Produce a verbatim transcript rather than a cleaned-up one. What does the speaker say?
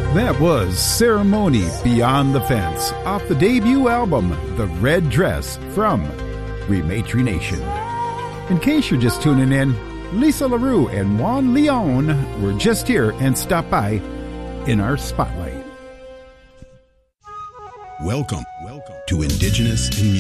That was Ceremony Beyond the Fence off the debut album, The Red Dress from Rematry Nation. In case you're just tuning in, Lisa LaRue and Juan Leon were just here and stopped by in our spotlight. Welcome, welcome to Indigenous in Music.